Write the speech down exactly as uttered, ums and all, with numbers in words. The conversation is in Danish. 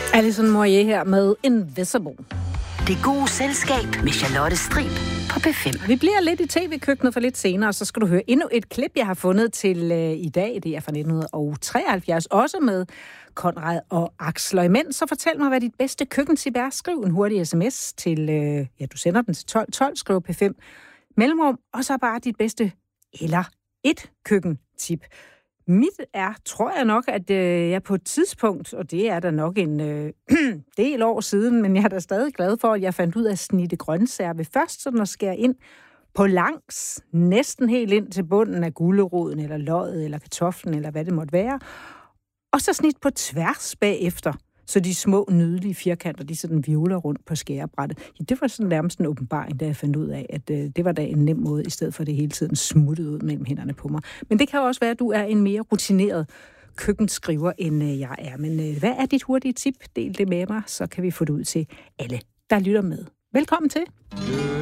Alison Moyet her med Invisible. Det gode selskab med Charlotte Strib på P fem. Vi bliver lidt i tv-køkkenet for lidt senere, så skal du høre endnu et klip, jeg har fundet til øh, i dag. Det er fra nitten treoghalvfjerds, også med Conrad og Axel. Og imens, så fortæl mig, hvad dit bedste køkkentip er. Skriv en hurtig sms til, øh, ja, du sender den til tolv tolv, skriv P fem mellemrum, og så bare dit bedste eller et køkkentip. Mit er, tror jeg nok, at øh, jeg på et tidspunkt, og det er der nok en øh, del år siden, men jeg er da stadig glad for, at jeg fandt ud af at snitte grøntsager ved først sådan at skære ind på langs, næsten helt ind til bunden af guleroden, eller løget, eller kartoflen, eller hvad det måtte være, og så snit på tværs bagefter, så de små, nydelige firkanter, de sådan vivler rundt på skærebrættet. Ja, det var sådan nærmest en åbenbaring, da jeg fandt ud af, at øh, det var da en nem måde, i stedet for det hele tiden smuttede ud mellem hænderne på mig. Men det kan også være, at du er en mere rutineret køkkenskriver, end øh, jeg er. Men øh, hvad er dit hurtige tip? Del det med mig, så kan vi få det ud til alle, der lytter med. Velkommen til.